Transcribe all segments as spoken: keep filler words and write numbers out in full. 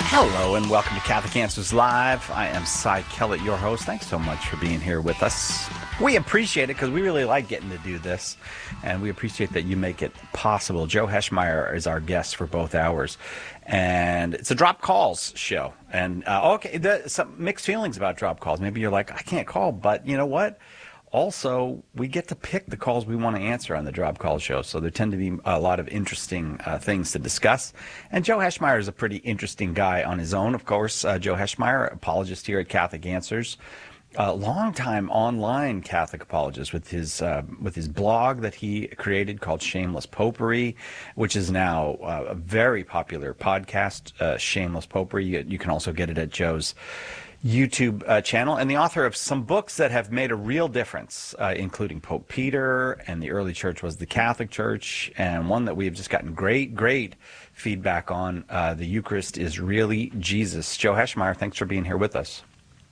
Hello and welcome to Catholic Answers Live. I am Cy Kellett, your host. Thanks so much for being here with us. We appreciate it because we really like getting to do this, and we appreciate that you make it possible. Joe Heschmeyer is our guest for both hours, and it's a drop calls show. And uh, okay, there's some mixed feelings about drop calls. Maybe you're like, I can't call, but you know what? Also, we get to pick the calls we want to answer on the Drop Call show, so there tend to be a lot of interesting uh, things to discuss. And Joe Heschmeyer is a pretty interesting guy on his own, of course. Uh, Joe Heschmeyer, apologist here at Catholic Answers, a longtime online Catholic apologist with his uh, with his blog that he created called Shameless Popery, which is now uh, a very popular podcast, uh, Shameless Popery. You, you can also get it at Joe's YouTube uh, channel, and the author of some books that have made a real difference, uh, including Pope Peter and the early church was the Catholic Church, and one that we have just gotten great, great feedback on, uh, The Eucharist is Really Jesus. Joe Heschmeyer, thanks for being here with us.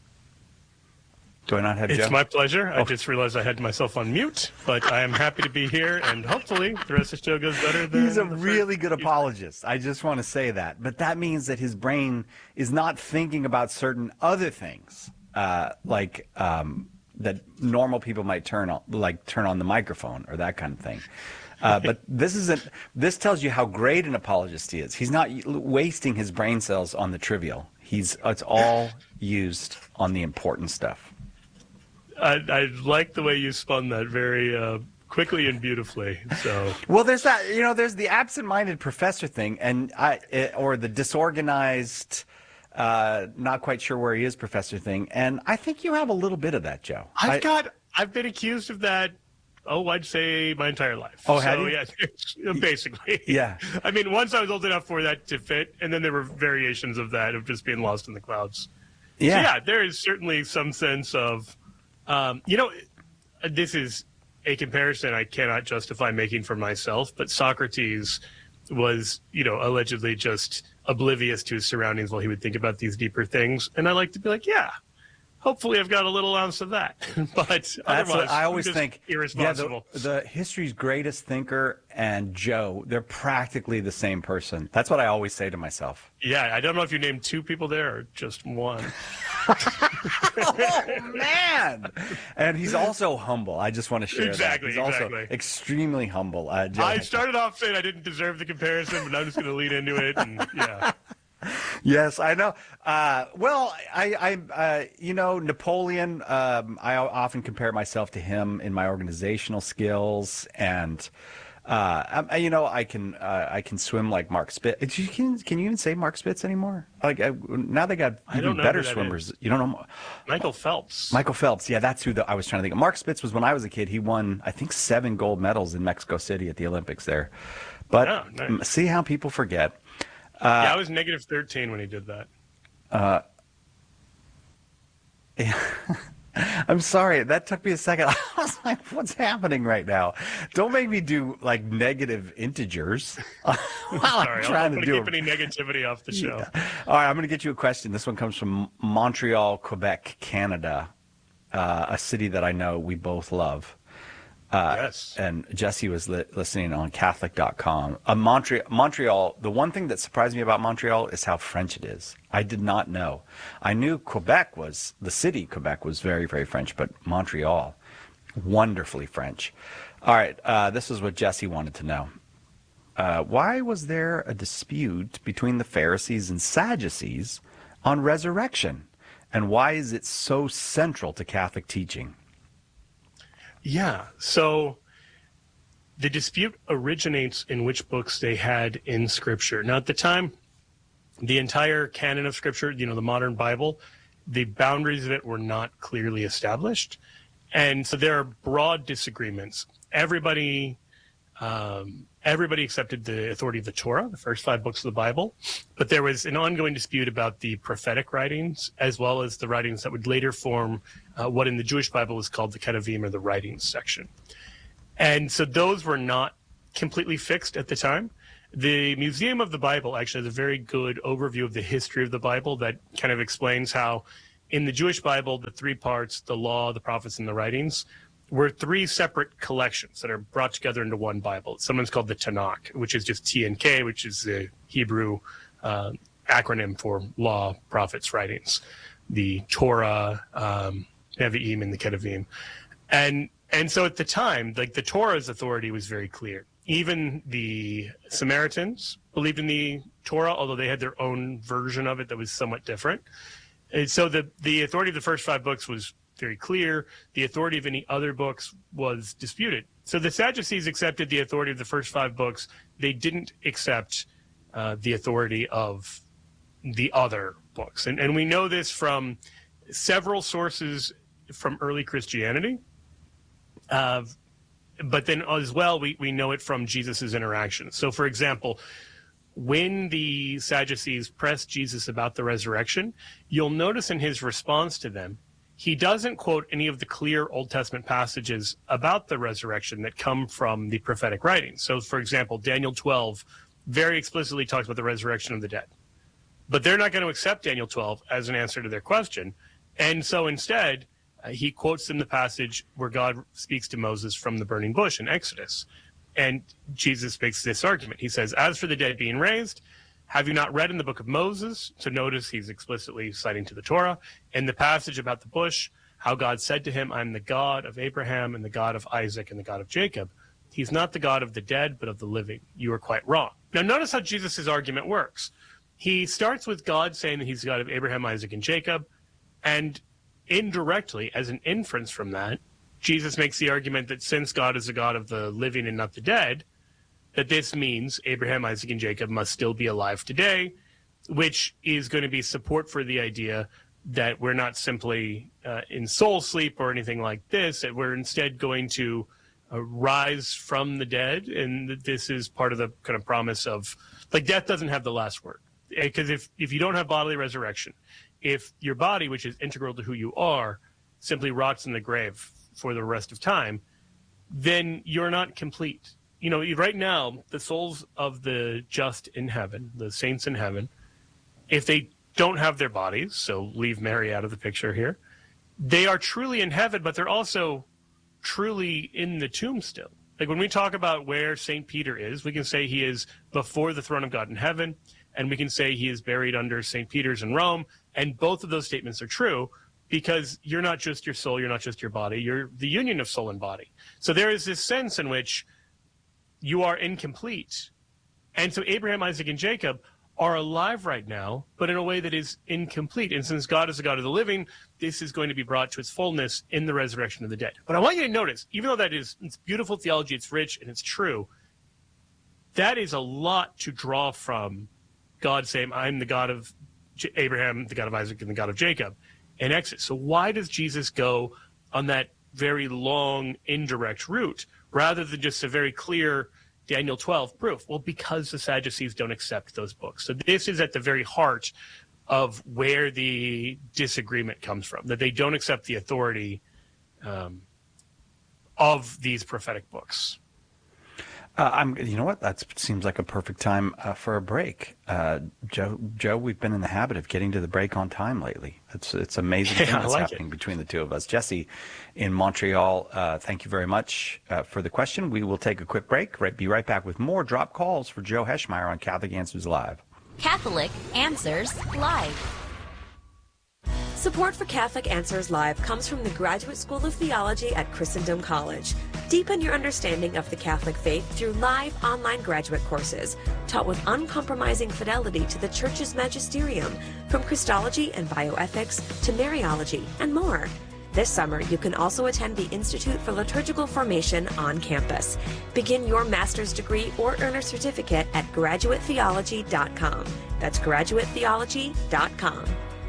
Do I not have It's Joe? It's my pleasure. Oh. I just realized I had myself on mute, but I am happy to be here, and hopefully the rest of the show goes better than He's a the really first. good apologist. I just want to say that. But that means that his brain is not thinking about certain other things, uh, like um, that normal people might turn on, like turn on the microphone or that kind of thing. Uh, but this isn't. This tells you how great an apologist he is. He's not wasting his brain cells on the trivial. He's it's all used on the important stuff. I, I like the way you spun that very uh, quickly and beautifully. So well, there's that. You know, there's the absent-minded professor thing, and I it, or the disorganized, uh, not quite sure where he is professor thing. And I think you have a little bit of that, Joe. I've I, got. I've been accused of that. Oh, I'd say my entire life. Oh, so, have you? Yeah, basically. Yeah. I mean, once I was old enough for that to fit, and then there were variations of that of just being lost in the clouds. Yeah. So, yeah, there is certainly some sense of. Um, you know, this is a comparison I cannot justify making for myself, but Socrates was, you know, allegedly just oblivious to his surroundings while he would think about these deeper things. And I like to be like, yeah, hopefully I've got a little ounce of that. But That's otherwise, what I always I'm just think. irresponsible. Yeah, the, the history's greatest thinker and Joe, they're practically the same person. That's what I always say to myself. Yeah, I don't know if you named two people there or just one. Oh, man. And he's also humble. I just want to share Exactly, that. He's exactly. also extremely humble. Uh, Joe, I started off saying I didn't deserve the comparison, but I'm just going to lead into it. And yeah. Yes, I know. Uh, well, I, I uh, you know, Napoleon, um, I often compare myself to him in my organizational skills, and uh, I, you know, I can uh, I can swim like Mark Spitz. Can, can you even say Mark Spitz anymore? Like I, now they got even better swimmers. You don't know Michael Phelps. Michael Phelps. Yeah, that's who the, I was trying to think of. Mark Spitz was when I was a kid. He won, I think, seven gold medals in Mexico City at the Olympics there. But Oh, nice. see how people forget. Uh, yeah, I was negative thirteen when he did that. Uh, yeah. I'm sorry. That took me a second. I was like, what's happening right now? Don't make me do like negative integers while Sorry, I'm trying I'm to to do keep any negativity off the show. Yeah. All right, I'm going to get you a question. This one comes from Montreal, Quebec, Canada, uh, a city that I know we both love. Uh, yes. And Jesse was li- listening on Catholic dot com. Uh, Montreal, Montreal, the one thing that surprised me about Montreal is how French it is. I did not know. I knew Quebec was, the city Quebec was very, very French, but Montreal, wonderfully French. All right, uh, this is what Jesse wanted to know. Uh, why was there a dispute between the Pharisees and Sadducees on resurrection? And why is it so central to Catholic teaching? Yeah. So the dispute originates in which books they had in Scripture. Now, at the time, the entire canon of Scripture, you know, the modern Bible, the boundaries of it were not clearly established. And so there are broad disagreements. Everybody, um, everybody accepted the authority of the Torah, the first five books of the Bible. But there was an ongoing dispute about the prophetic writings, as well as the writings that would later form uh, what in the Jewish Bible is called the Ketuvim, or the writings section. And so those were not completely fixed at the time. The Museum of the Bible actually has a very good overview of the history of the Bible that kind of explains how in the Jewish Bible, the three parts, the law, the prophets, and the writings, were three separate collections that are brought together into one Bible. Someone's called the Tanakh, which is just T and K, which is the Hebrew uh, acronym for law, prophets, writings, the Torah, um, Nevi'im, and the Ketuvim. And and so at the time, like the Torah's authority was very clear. Even the Samaritans believed in the Torah, although they had their own version of it that was somewhat different. And so the, the authority of the first five books was very clear. The authority of any other books was disputed. So the Sadducees accepted the authority of the first five books. They didn't accept uh, the authority of the other books. And, and we know this from several sources from early Christianity. Uh, but then as well, we, we know it from Jesus's interactions. So, for example, when the Sadducees pressed Jesus about the resurrection, you'll notice in his response to them, he doesn't quote any of the clear Old Testament passages about the resurrection that come from the prophetic writings. So, for example, Daniel twelve very explicitly talks about the resurrection of the dead. But they're not going to accept Daniel twelve as an answer to their question. And so instead, uh, he quotes them the passage where God speaks to Moses from the burning bush in Exodus. And Jesus makes this argument. He says, as for the dead being raised, have you not read in the book of Moses? So notice he's explicitly citing to the Torah. In the passage about the bush, how God said to him, I'm the God of Abraham and the God of Isaac and the God of Jacob. He's not the God of the dead, but of the living. You are quite wrong. Now notice how Jesus' argument works. He starts with God saying that he's the God of Abraham, Isaac, and Jacob. And indirectly, as an inference from that, Jesus makes the argument that since God is the God of the living and not the dead, that this means Abraham, Isaac, and Jacob must still be alive today, which is going to be support for the idea that we're not simply uh, in soul sleep or anything like this, that we're instead going to uh, rise from the dead. And that this is part of the kind of promise of, like, death doesn't have the last word. Because if, if you don't have bodily resurrection, if your body, which is integral to who you are, simply rots in the grave for the rest of time, then you're not complete. You know, right now, the souls of the just in heaven, the saints in heaven, if they don't have their bodies, so leave Mary out of the picture here, they are truly in heaven, but they're also truly in the tomb still. Like when we talk about where Saint Peter is, we can say he is before the throne of God in heaven, and we can say he is buried under Saint Peter's in Rome, and both of those statements are true because you're not just your soul, you're not just your body, you're the union of soul and body. So there is this sense in which you are incomplete. And so Abraham, Isaac, and Jacob are alive right now, but in a way that is incomplete. And since God is the God of the living, this is going to be brought to its fullness in the resurrection of the dead. But I want you to notice, even though that is it's beautiful theology, it's rich, and it's true, that is a lot to draw from God saying, I'm the God of J- Abraham, the God of Isaac, and the God of Jacob in Exodus. So why does Jesus go on that very long, indirect route rather than just a very clear Daniel twelve proof? Well, because the Sadducees don't accept those books. So this is at the very heart of where the disagreement comes from, that they don't accept the authority um, of these prophetic books. Uh, I'm. You know what? That seems like a perfect time uh, for a break. Uh, Joe, Joe, we've been in the habit of getting to the break on time lately. It's it's amazing yeah, thing that's like happening it. between the two of us. Jesse, in Montreal, uh, thank you very much uh, for the question. We will take a quick break. Right, be right back with more drop calls for Joe Heschmeyer on Catholic Answers Live. Catholic Answers Live. Support for Catholic Answers Live comes from the Graduate School of Theology at Christendom College. Deepen your understanding of the Catholic faith through live online graduate courses, taught with uncompromising fidelity to the Church's magisterium, from Christology and bioethics to Mariology and more. This summer, you can also attend the Institute for Liturgical Formation on campus. Begin your master's degree or earn a certificate at graduate theology dot com. That's graduate theology dot com.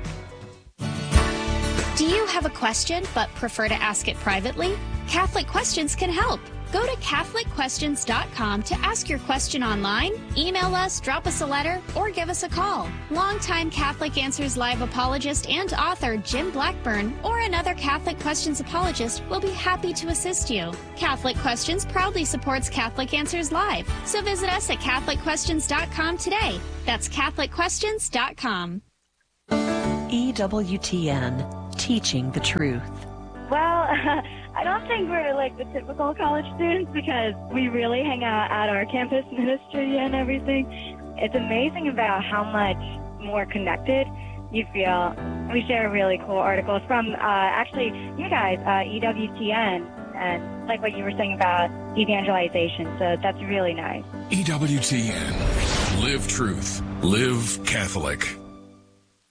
Do you have a question but prefer to ask it privately? Catholic Questions can help. Go to Catholic Questions dot com to ask your question online, email us, drop us a letter, or give us a call. Longtime Catholic Answers Live apologist and author Jim Blackburn or another Catholic Questions apologist will be happy to assist you. Catholic Questions proudly supports Catholic Answers Live, so visit us at Catholic Questions dot com today. That's Catholic Questions dot com. E W T N, teaching the truth. Well, I don't think we're like the typical college students because we really hang out at our campus ministry and everything. It's amazing about how much more connected. You feel we share really cool articles from uh, actually you guys, uh, E W T N, and like what you were saying about evangelization. So that's really nice. E W T N. Live truth. Live Catholic.